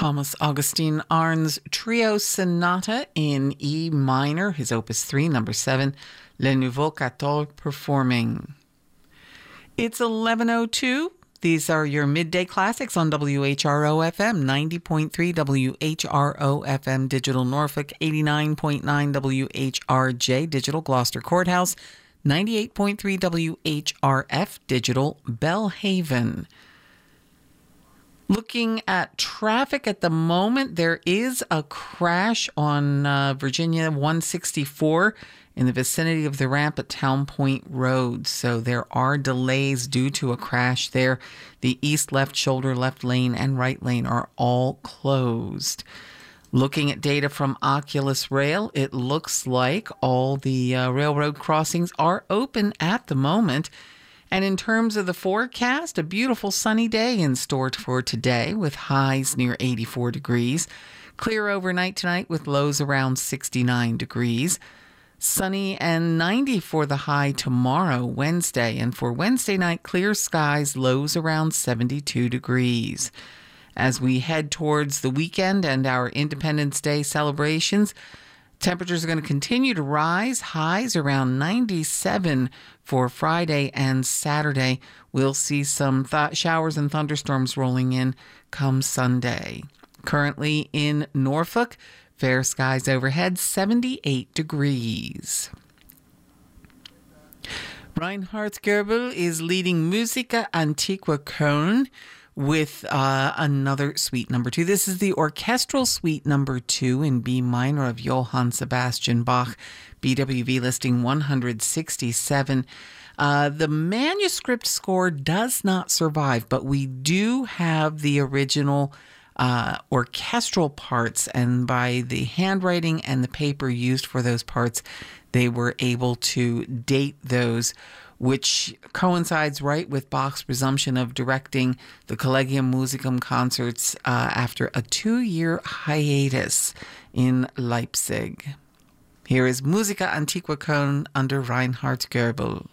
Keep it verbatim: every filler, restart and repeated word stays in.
Thomas Augustin Arndt's Trio Sonata in E minor, his Opus three, number seven, Le Nouveau quatorze, performing. It's eleven oh two. These are your midday classics on W H R O F M, ninety point three W H R O F M Digital Norfolk, eighty-nine point nine W H R J Digital Gloucester Courthouse, ninety-eight point three W H R F Digital Bellhaven. Looking at traffic at the moment, there is a crash on uh, Virginia one sixty-four in the vicinity of the ramp at Town Point Road. So there are delays due to a crash there. The east, left shoulder, left lane, and right lane are all closed. Looking at data from Oculus Rail, it looks like all the uh, railroad crossings are open at the moment. And in terms of the forecast, a beautiful sunny day in store for today with highs near eighty-four degrees. Clear overnight tonight with lows around sixty-nine degrees. Sunny and ninety for the high tomorrow, Wednesday. And for Wednesday night, clear skies, lows around seventy-two degrees. As we head towards the weekend and our Independence Day celebrations, temperatures are going to continue to rise. Highs around ninety-seven for Friday and Saturday. We'll see some th- showers and thunderstorms rolling in come Sunday. Currently in Norfolk, fair skies overhead, seventy-eight degrees. Reinhard Goebel is leading Musica Antiqua Köln with uh, another suite number two. This is the orchestral suite number two in B minor of Johann Sebastian Bach, B W V listing one sixty-seven. Uh, the manuscript score does not survive, but we do have the original uh, orchestral parts, and by the handwriting and the paper used for those parts, they were able to date those, which coincides right with Bach's resumption of directing the Collegium Musicum concerts uh, after a two-year hiatus in Leipzig. Here is Musica Antiqua Köln under Reinhard Goebel.